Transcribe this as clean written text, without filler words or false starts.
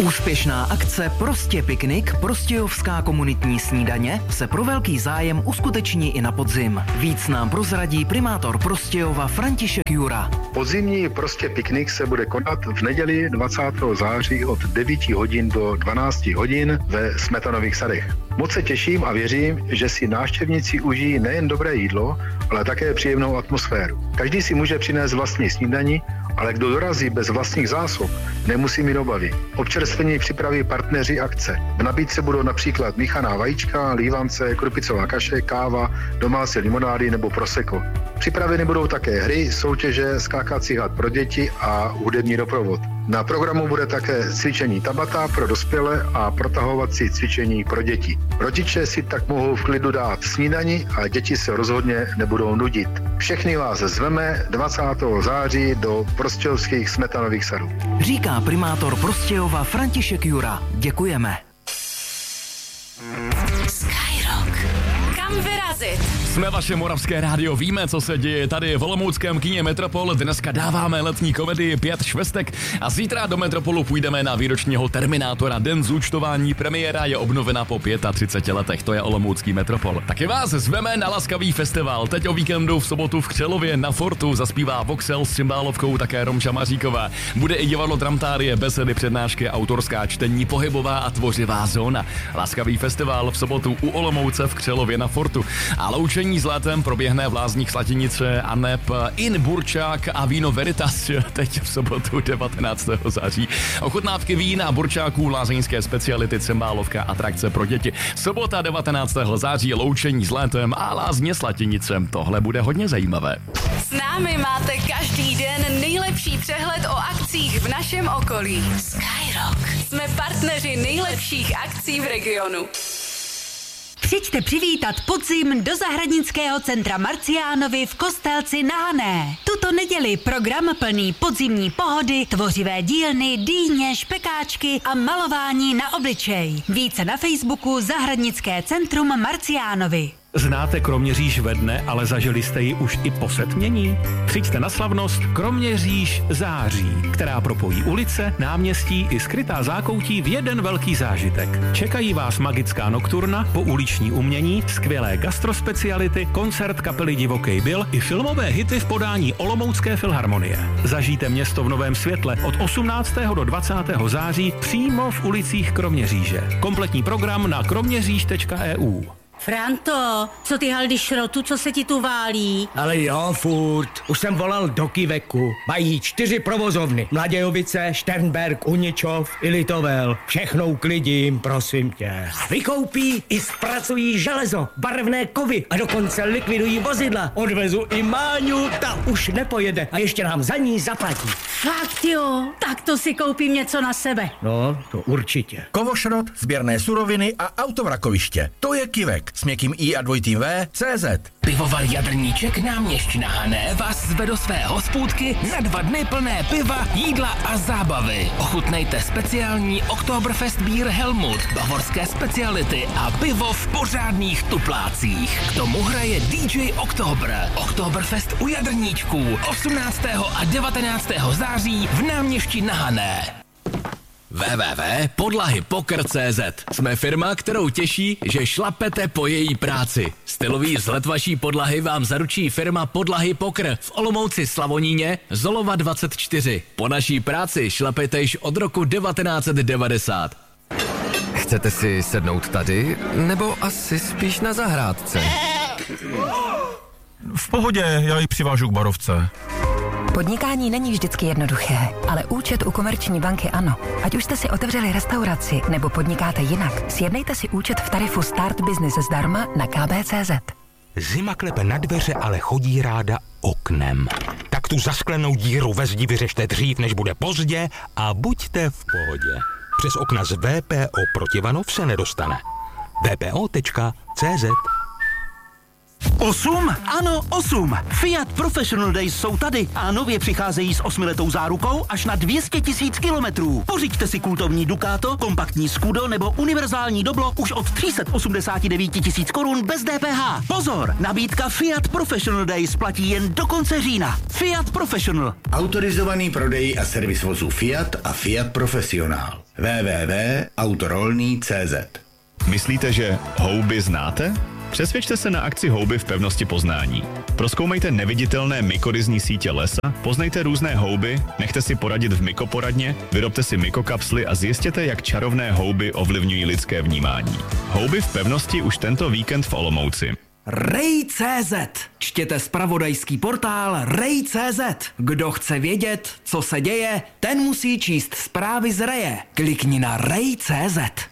Úspěšná akce Prostě piknik, prostějovská komunitní snídaně se pro velký zájem uskuteční i na podzim. Víc nám prozradí primátor Prostějova František Jura. Podzimní Prostě piknik se bude konat v neděli 20. září od 9 hodin do 12 hodin ve Smetanových sadech. Moc se těším a věřím, že si návštěvníci užijí nejen dobré jídlo, ale také příjemnou atmosféru. Každý si může přinést vlastní snídani, ale kdo dorazí bez vlastních zásob, nemusí mít obavy. Občerstvení připraví partneři akce. V nabídce budou například míchaná vajíčka, lívance, krupicová kaše, káva, domácí limonády nebo prosecco. Připraveny budou také hry, soutěže, skákací had pro děti a hudební doprovod. Na programu bude také cvičení tabata pro dospělé a protahovací cvičení pro děti. Rodiče si tak mohou v klidu dát snídani a děti se rozhodně nebudou nudit. Všechny vás zveme 20. září do prostějovských Smetanových sadů. Říká primátor Prostějova František Jura. Děkujeme. Skyrock. Kam vyrazit? Jsme vaše moravské rádio, víme, co se děje tady v olomouckém kině Metropol. Dneska dáváme letní komedii 5 švestek a zítra do Metropolu půjdeme na výročního Terminátora. Den zúčtování, premiéra je obnovena po 35 letech, to je olomoucký Metropol. Taky vás zveme na laskavý festival. Teď o víkendu v sobotu v Křelově na Fortu zaspívá Voxel s cymbálovkou také Romča Maříková. Bude i divadlo Tramtárie, besedy, přednášky, autorská čtení, pohybová a tvořivá zóna. Laskavý festival v sobotu u Olomouce v Křelově na Fortu. A loučení s létem proběhne v Lázních Slatinice a neb In Burčák a víno Veritas teď v sobotu 19. září. Ochutnávky vín a burčáků, lázeňské speciality, cymbálovka, atrakce pro děti. Sobota 19. září loučení s létem a Lázně Slatinice. Tohle bude hodně zajímavé. S námi máte každý den nejlepší přehled o akcích v našem okolí. Skyrock. Jsme partneři nejlepších akcí v regionu. Přijďte přivítat podzim do zahradnického centra Marciánovi v Kostelci na Hané. Tuto neděli program plný podzimní pohody, tvořivé dílny, dýně, špekáčky a malování na obličej. Více na Facebooku Zahradnické centrum Marciánovi. Znáte Kroměříž ve dne, ale zažili jste ji už i po setmění? Přijďte na slavnost Kroměříž září, která propojí ulice, náměstí i skrytá zákoutí v jeden velký zážitek. Čekají vás magická nokturna, pouliční umění, skvělé gastrospeciality, koncert kapely Divokej Bill i filmové hity v podání Olomoucké filharmonie. Zažijte město v novém světle od 18. do 20. září přímo v ulicích Kroměříže. Kompletní program na kroměříž.eu. Franto, co ty haldy šrotu, co se ti tu válí? Ale jo, furt. Už jsem volal do Kiveku. Mají 4 provozovny. Mladějovice, Šternberg, Uničov i Litovel. Všechno uklidím, prosím tě. Vykoupí i zpracují železo, barevné kovy a dokonce likvidují vozidla. Odvezu i Máňu, ta už nepojede a ještě nám za ní zaplatí. Fakt jo, tak to si koupím něco na sebe. No, to určitě. Kovošrot, sběrné suroviny a autovrakoviště. To je Kivek. S měkkým I a dvojitým V, CZ. Pivovar Jadrníček náměšť na Hané vás zve do své hospůdky na 2 dny plné piva, jídla a zábavy. Ochutnejte speciální Oktoberfest Bier Helmut, bavorské speciality a pivo v pořádných tuplácích. K tomu hraje DJ Oktober. Oktoberfest u Jadrníčků 18. a 19. září v náměšti na Hané. www.podlahypoker.cz. Jsme firma, kterou těší, že šlapete po její práci. Stylový vzhled vaší podlahy vám zaručí firma Podlahy Poker v Olomouci Slavoníně, Zolova 24. Po naší práci šlapete již od roku 1990. Chcete si sednout tady, nebo asi spíš na zahrádce? V pohodě, já ji přivážu k barovce. Podnikání není vždycky jednoduché, ale účet u Komerční banky ano. Ať už jste si otevřeli restauraci nebo podnikáte jinak, sjednejte si účet v tarifu Start Business zdarma na kb.cz. Zima klepe na dveře, ale chodí ráda oknem. Tak tu zasklenou díru ve zdi vyřešte dřív, než bude pozdě a buďte v pohodě. Přes okna z VPO Protivanov se nedostane. vpo.cz 8? Ano, 8. Fiat Professional Days jsou tady a nově přicházejí s 8letou zárukou až na 200 000 kilometrů. Pořiďte si kultovní Ducato, kompaktní Scudo nebo univerzální Doblo už od 389 000 korun bez DPH. Pozor, nabídka Fiat Professional Days platí jen do konce října. Fiat Professional. Autorizovaný prodej a servis vozů Fiat a Fiat Professional. www.autorolný.cz. Myslíte, že houby znáte? Přesvědčte se na akci Houby v pevnosti Poznání. Prozkoumejte neviditelné mykoryzní sítě lesa, poznejte různé houby, nechte si poradit v mykoporadně, vyrobte si mykokapsly a zjistěte, jak čarovné houby ovlivňují lidské vnímání. Houby v pevnosti už tento víkend v Olomouci. Rej.cz. Čtěte zpravodajský portál Rej.cz. Kdo chce vědět, co se děje, ten musí číst zprávy z Reje. Klikni na Rej.cz.